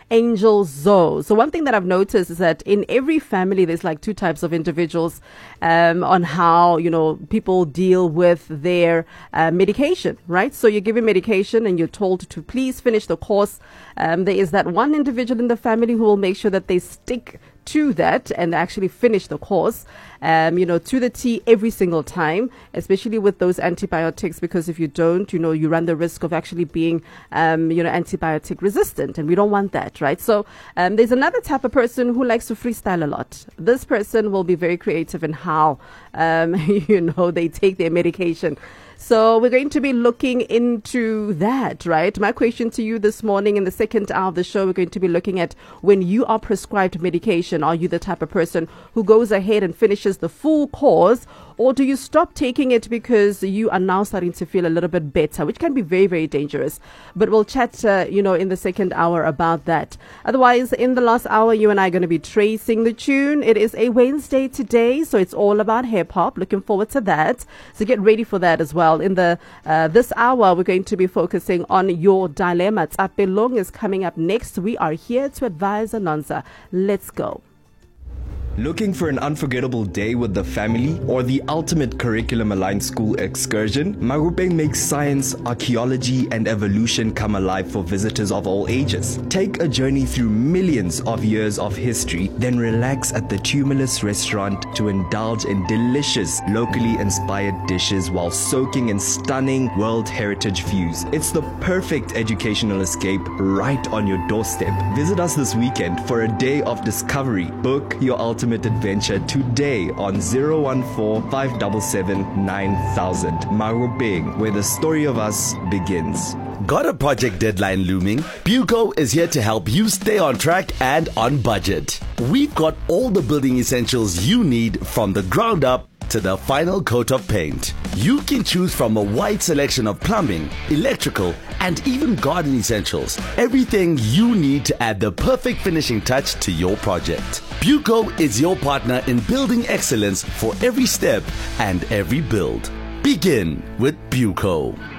Angel Zoe. So one thing that I've noticed is that in every family, there's like two types of individuals on how, people deal with their medication, right? So you're given medication and you're told to please finish the course. There is that one individual in the family who will make sure that they stick to that and actually finish the course, to the T every single time, especially with those antibiotics, because if you don't, you run the risk of actually being, antibiotic resistant, and we don't want that, right? So there's another type of person who likes to freestyle a lot. This person will be very creative in how, they take their medication. So we're going to be looking into that, right? My question to you this morning in the second hour of the show, we're going to be looking at when you are prescribed medication, are you the type of person who goes ahead and finishes the full course, or do you stop taking it because you are now starting to feel a little bit better, which can be very, very dangerous. But we'll chat, in the second hour about that. Otherwise, in the last hour, you and I are going to be tracing the tune. It is a Wednesday today, so it's all about hip hop. Looking forward to that. So get ready for that as well. In the this hour, we're going to be focusing on your dilemma. Tapelong is coming up next. We are here to advise Anonza. Let's go. Looking for an unforgettable day with the family or the ultimate curriculum-aligned school excursion? Marupeng makes science, archaeology, and evolution come alive for visitors of all ages. Take a journey through millions of years of history, then relax at the Tumulus restaurant to indulge in delicious, locally inspired dishes while soaking in stunning World Heritage views. It's the perfect educational escape right on your doorstep. Visit us this weekend for a day of discovery. Book your ultimate adventure today on 014-577-9000. Marupeng, where the story of us begins. Got a project deadline looming? Buco is here to help you stay on track and on budget. We've got all the building essentials you need from the ground up to the final coat of paint. You can choose from a wide selection of plumbing, electrical, and even garden essentials. Everything you need to add the perfect finishing touch to your project. Buco is your partner in building excellence for every step and every build. Begin with Buco.